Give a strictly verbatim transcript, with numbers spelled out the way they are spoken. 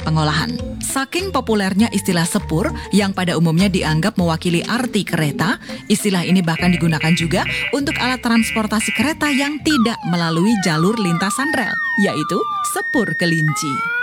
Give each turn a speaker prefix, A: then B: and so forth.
A: pengolahan. Saking populernya istilah sepur yang pada umumnya dianggap mewakili arti kereta, istilah ini bahkan digunakan juga untuk alat transportasi kereta yang tidak melalui jalur lintasan rel, yaitu sepur kelinci.